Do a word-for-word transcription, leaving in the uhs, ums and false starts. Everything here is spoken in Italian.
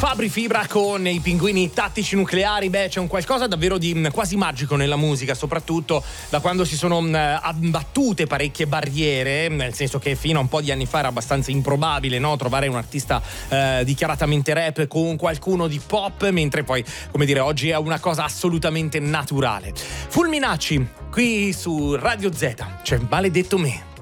Fabri Fibra con i Pinguini Tattici Nucleari. Beh, c'è un qualcosa davvero di mh, quasi magico nella musica, soprattutto da quando si sono mh, abbattute parecchie barriere, nel senso che fino a un po' di anni fa era abbastanza improbabile, no? Trovare un artista eh, dichiaratamente rap con qualcuno di pop, mentre poi, come dire, oggi è una cosa assolutamente naturale. Fulminacci qui su Radio Z, cioè maledetto me.